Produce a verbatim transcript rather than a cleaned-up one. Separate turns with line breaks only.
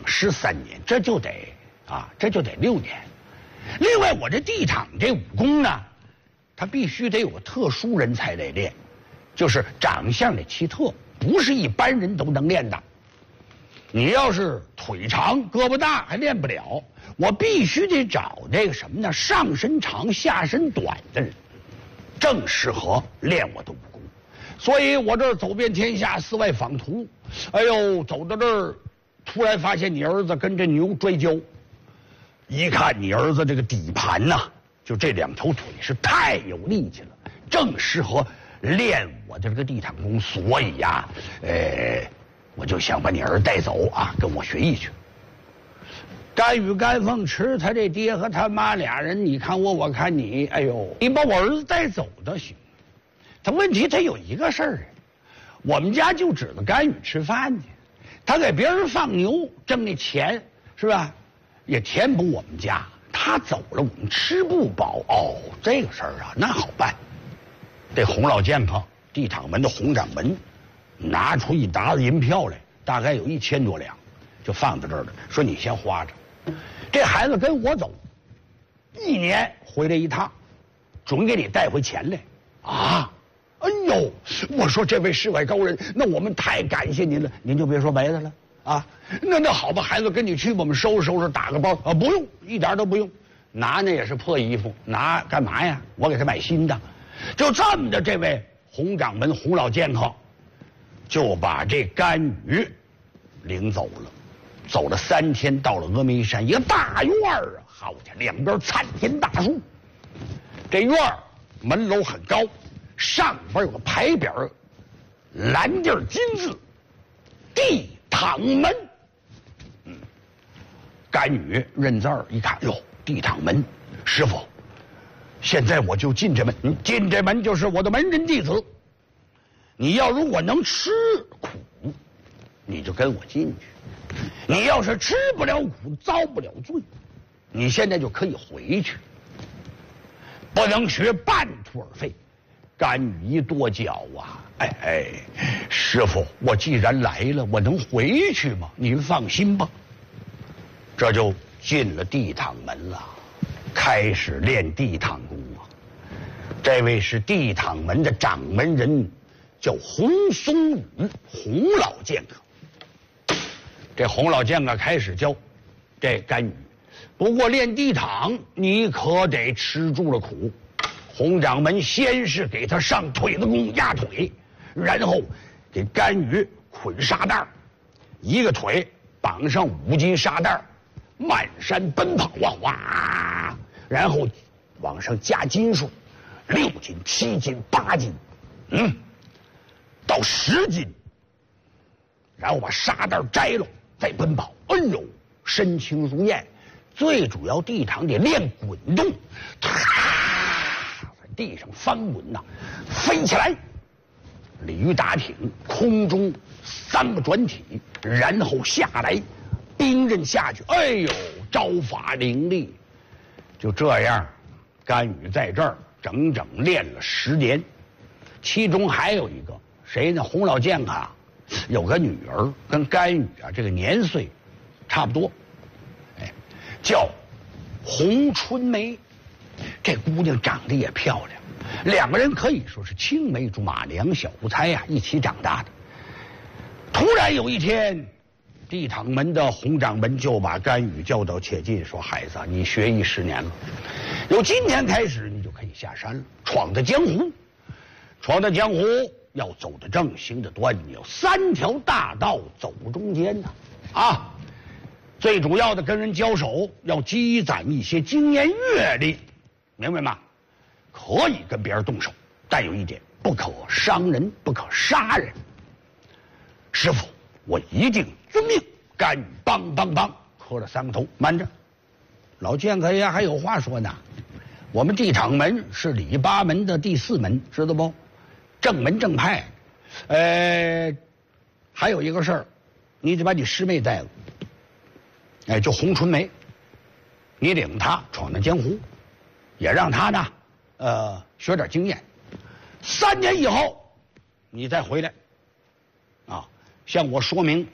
师三年，这就得啊，这就得六年。另外，我这地躺这武功呢，他必须得有个特殊人才得练，就是长相得奇特，不是一般人都能练的。你要是腿长胳膊大还练不了，我必须得找这个什么呢？上身长下身短的人，正适合练我的武功。所以我这儿走遍天下，四外访途，哎呦，走到这儿，突然发现你儿子跟这牛摔跤，一看你儿子这个底盘呐、啊，就这两条腿是太有力气了，正适合练我的这个地躺功。所以呀、啊，呃。我就想把你儿带走啊，跟我学艺去。甘雨、甘凤池他这爹和他妈俩人，你看我，我看你，哎呦，你把我儿子带走倒行。他问题他有一个事儿，我们家就指着甘雨吃饭去，他给别人放牛挣那钱是吧，也填补我们家。他走了，我们吃不饱。哦，这个事儿啊，那好办。这洪老剑客地躺门的洪掌门。拿出一沓子银票来，大概有一千多两，就放在这儿了。说你先花着，这孩子跟我走，一年回来一趟，准给你带回钱来。啊，哎呦，我说这位世外高人，那我们太感谢您了，您就别说别的了啊。那那好吧，孩子跟你去，我们收拾收拾，打个包啊，不用，一点都不用。拿那也是破衣服，拿干嘛呀？我给他买新的。就这么着，这位洪掌门洪老剑客。就把这甘雨领走了，走了三天，到了峨眉山一个大院儿啊，好家伙，两边参天大树。这院儿门楼很高，上边有个牌匾，蓝地金字，地躺门。嗯，甘雨认字儿一看，哟，地躺门，师傅，现在我就进这门，嗯，进这门就是我的门人弟子。你要如果能吃苦，你就跟我进去；你要是吃不了苦，遭不了罪，你现在就可以回去。不能学半途而废。甘雨一跺脚啊，哎哎，师傅，我既然来了，我能回去吗？您放心吧。这就进了地躺门了，开始练地躺功啊。这位是地躺门的掌门人。叫洪松宇，洪老剑客。这洪老剑客开始教这甘雨，不过练地躺你可得吃住了苦。洪掌门先是给他上腿子功，压腿，然后给甘雨捆沙袋，一个腿绑上五斤沙袋，漫山奔跑啊，哇！然后往上加斤数，六斤、七斤、八斤，嗯。到十斤，然后把沙袋摘了，再奔跑。哎呦，身轻如燕。最主要地躺得练滚动，啪，在地上翻滚呐、啊，飞起来，鲤鱼打挺，空中三个转体，然后下来，兵刃下去。哎呦，招法凌厉。就这样，甘雨在这儿整整练了十年，其中还有一个。谁呢？洪老剑客啊，有个女儿跟甘雨啊这个年岁差不多，哎，叫洪春梅。这姑娘长得也漂亮，两个人可以说是青梅竹马，两小无猜呀、啊，一起长大的。突然有一天，地躺门的洪掌门就把甘雨叫到切近，说：“孩子，你学艺十年了，由今天开始你就可以下山了，闯荡江湖，闯荡江湖。”要走得正，行得端，你有三条大道走中间呢，啊！最主要的跟人交手要积攒一些经验阅历，明白吗？可以跟别人动手，但有一点，不可伤人，不可杀人。师傅，我一定遵命。甘雨梆梆梆磕了三个头，慢着，老剑客爷还有话说呢。我们地躺门是里八门的第四门，知道不？正门正派，呃，还有一个事儿，你得把你师妹带了，哎，就洪春梅，你领她闯荡江湖，也让她呢，呃，学点经验。三年以后，你再回来，啊，向我说明